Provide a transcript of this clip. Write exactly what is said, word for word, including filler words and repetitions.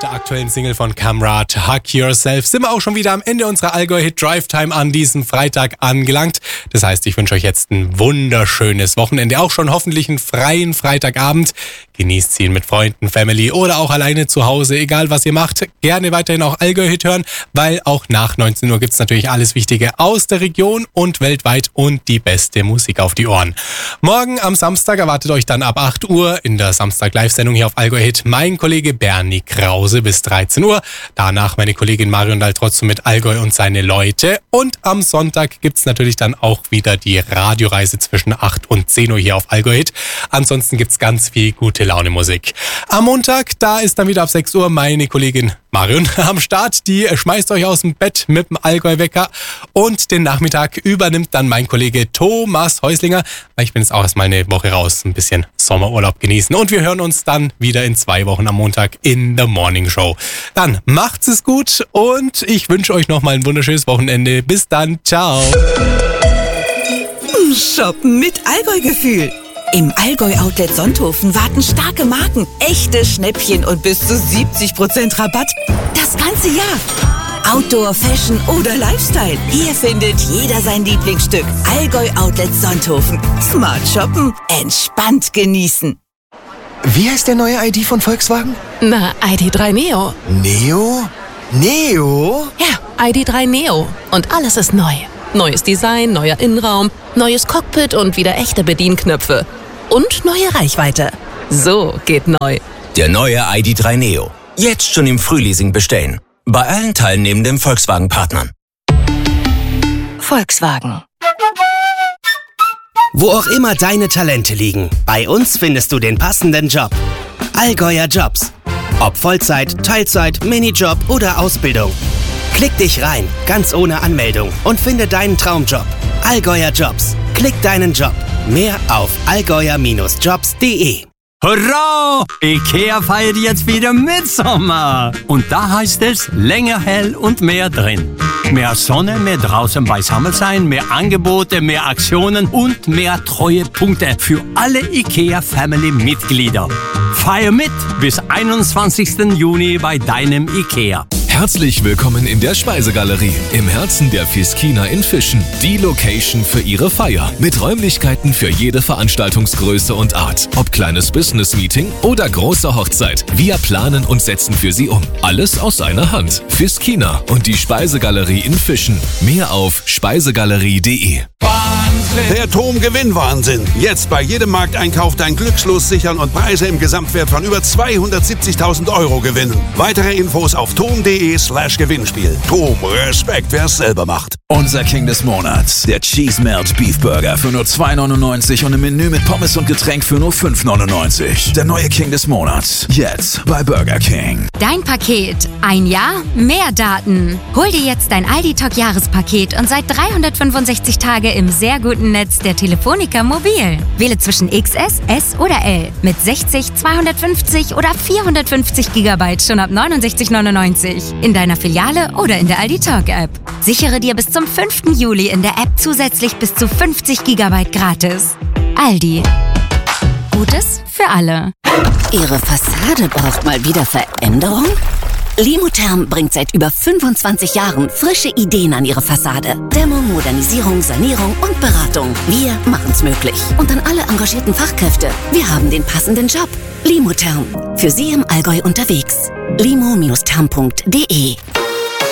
der aktuellen Single von Kamrat, Hug Yourself, sind wir auch schon wieder am Ende unserer Allgäu-Hit Drive Time an diesem Freitag angelangt. Das heißt, ich wünsche euch jetzt ein wunderschönes Wochenende, auch schon hoffentlich einen freien Freitagabend. Genießt ihn mit Freunden, Family oder auch alleine zu Hause, egal was ihr macht. Gerne weiterhin auch Allgäu-Hit hören, weil auch nach neunzehn Uhr gibt's natürlich alles Wichtige aus der Region und weltweit und die beste Musik auf die Ohren. Morgen am Samstag erwartet euch dann ab acht Uhr in der Samstag-Live-Sendung hier auf Allgäu-Hit mein Kollege Bernie Krause bis dreizehn Uhr. Danach meine Kollegin Marion Daltrozzo mit Allgäu und seine Leute. Und am Sonntag gibt's natürlich dann auch wieder die Radioreise zwischen acht und zehn Uhr hier auf Allgäu-Hit. Ansonsten gibt's ganz viel gute Laune Musik. Am Montag, da ist dann wieder ab sechs Uhr meine Kollegin Marion am Start. Die schmeißt euch aus dem Bett mit dem Allgäu-Wecker. Und den Nachmittag übernimmt dann mein Kollege Thomas Häuslinger. Ich bin jetzt auch erstmal eine Woche raus, ein bisschen Sommerurlaub genießen. Und wir hören uns dann wieder in zwei Wochen am Montag in der Morning Show. Dann macht's es gut und ich wünsche euch nochmal ein wunderschönes Wochenende. Bis dann, ciao. Shoppen mit Allgäu-Gefühl. Im Allgäu-Outlet Sonthofen warten starke Marken, echte Schnäppchen und bis zu siebzig Prozent Rabatt. Das ganze Jahr. Outdoor, Fashion oder Lifestyle. Hier findet jeder sein Lieblingsstück. Allgäu-Outlet Sonthofen. Smart shoppen, entspannt genießen. Wie heißt der neue I D von Volkswagen? Na, I D drei Neo. Neo? Neo? Ja, I D drei Neo. Und alles ist neu. Neues Design, neuer Innenraum, neues Cockpit und wieder echte Bedienknöpfe. Und neue Reichweite. So geht neu. Der neue I D drei Neo. Jetzt schon im Frühleasing bestellen. Bei allen teilnehmenden Volkswagen-Partnern. Volkswagen. Wo auch immer deine Talente liegen, bei uns findest du den passenden Job. Allgäuer Jobs. Ob Vollzeit, Teilzeit, Minijob oder Ausbildung. Klick dich rein, ganz ohne Anmeldung und finde deinen Traumjob. Allgäuer Jobs. Klick deinen Job. Mehr auf allgäuer Bindestrich jobs punkt de. Hurra! IKEA feiert jetzt wieder Mitsommer. Und da heißt es länger hell und mehr drin. Mehr Sonne, mehr draußen beisammen sein, mehr Angebote, mehr Aktionen und mehr Treuepunkte für alle IKEA-Family-Mitglieder. Feier mit bis einundzwanzigsten Juni bei deinem IKEA. Herzlich willkommen in der Speisegalerie im Herzen der Fiskina in Fischen. Die Location für Ihre Feier mit Räumlichkeiten für jede Veranstaltungsgröße und Art. Ob kleines Business-Meeting oder große Hochzeit. Wir planen und setzen für Sie um. Alles aus einer Hand. Fiskina und die Speisegalerie in Fischen. Mehr auf speisegalerie punkt de. Der Tom-Gewinn-Wahnsinn. Jetzt bei jedem Markteinkauf dein Glückslos sichern und Preise im Gesamtwert von über zweihundertsiebzigtausend Euro gewinnen. Weitere Infos auf tom punkt de slash Gewinnspiel. Tom, Respekt, wer es selber macht. Unser King des Monats, der Cheese Melt Beef Burger für nur zwei neunundneunzig und im Menü mit Pommes und Getränk für nur fünf neunundneunzig. Der neue King des Monats, jetzt bei Burger King. Dein Paket, ein Jahr, mehr Daten. Hol dir jetzt dein Aldi-Talk-Jahrespaket und seit dreihundertfünfundsechzig Tage im sehr guten Netz der Telefonica Mobil. Wähle zwischen X S, S oder L mit sechzig, zweihundertfünfzig oder vierhundertfünfzig Gigabyte schon ab neunundsechzig neunundneunzig. In deiner Filiale oder in der Aldi Talk App. Sichere dir bis zum fünften Juli in der App zusätzlich bis zu fünfzig Gigabyte gratis. Aldi. Gutes für alle. Ihre Fassade braucht mal wieder Veränderung? Limotherm bringt seit über fünfundzwanzig Jahren frische Ideen an Ihre Fassade. Dämmung, Modernisierung, Sanierung und Beratung. Wir machen's möglich. Und an alle engagierten Fachkräfte. Wir haben den passenden Job. Limotherm. Für Sie im Allgäu unterwegs. limo Bindestrich therm punkt de